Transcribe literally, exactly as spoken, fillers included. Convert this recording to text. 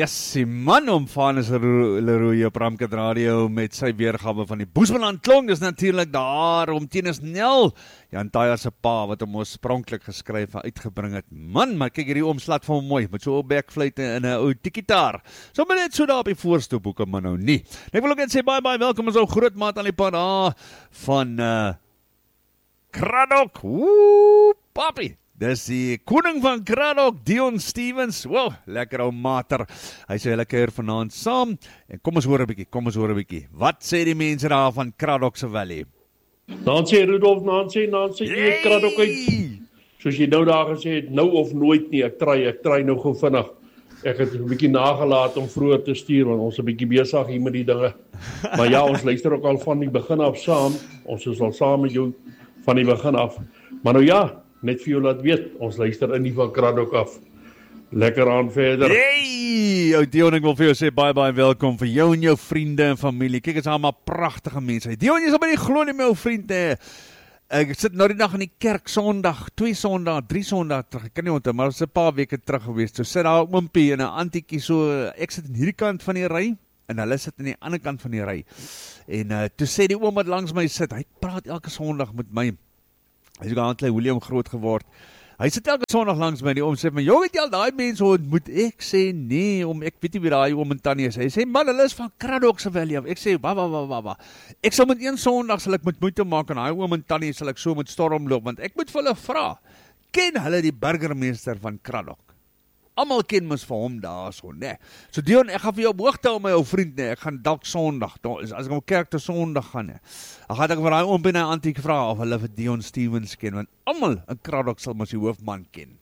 Yes, die man omvang is Leroy op Ramkat Radio met sy weergawe van die Boesmanland klonk, is natuurlik daar om Tinus Nel, Jan Tyler se pa, wat hom oorspronklik geskryf en uitgebring het. Man, maar kyk hierdie omslat van hom mooi, met so 'n backfluit en 'n ou tikitaar. So maar net so daar op die voorstoep, hoekom maar nou nie. Ek wil ook net sê, bye bye, welkom as ou groot maat aan die pad daar van uh, Kraddock, woe, papi. Dis die koning van Kraddock, Dion Stevens. Wow, lekker ou mater. Hy sê hulle kuier vanaand saam. En kom ons hoor 'n bietjie, kom ons hoor 'n bietjie. Wat sê die mense daar van Kraddock se Valley? Nancy Rudolf, Nancy, Nancy, jy het Kraddock uit. Soos jy nou daar gesê het, nou of nooit nie. Ek try, ek try nou gou vinnig. Ek het 'n bietjie nagelaat om vroeër te stuur, want ons is 'n bietjie besig hier met die dinge. Maar ja, ons luister ook al van die begin af saam. Ons is al saam met jou van die begin af. Maar nou ja, net vir jou laat weet, ons luister in die van Kraddock af. Lekker aan verder. Hey, ou Dion, ek wil vir jou sê bye bye en welkom vir jou en jou vriende en familie. Kyk, is almal pragtige mense. Dion, jy sal by die glo nie my ou vriende. Ek sit nou die dag in die kerk Sondag, twee Sondag, drie Sondag terug. Ek kan nie onthou, maar dit was 'n paar weke terug gewees. So sit daar 'n oompie en 'n antiekie so, ek sit aan hierdie kant van die ry en hulle sit aan die ander kant van die ry. En uh, toe sê die oom wat langs my sit, hy praat elke Sondag met my. Hy is ook aan klein William groot geword. Hy sit elke Sondag langs my, die oom sê, maar jong, het jy al daai mense ontmoet? Ek sê, nee, om, ek weet nie wie daai oom en tannie is. Hy sê, man, hulle is van Kraddock se Valley af. Ek sê, wa, wa, wa, wa, wa. Ek sal met een Sondag, sal ek met moeite maak, en daai oom en tannie sal ek so met storm loop, want ek moet vir hulle vra, ken hulle die burgemeester van Kraddock? Almal ken mos vir hom daar so, nee. So Dion, ek gaan vir jou op hoogte hou, my ou vriend, nee. Ek gaan dalk Sondag, as ek op kerk te Sondag gaan, nee. Dan gaan ek vir daai oompie en antiek vra of hulle vir Dion Stevens ken, want almal in Kraddock sal mos die hoofman ken.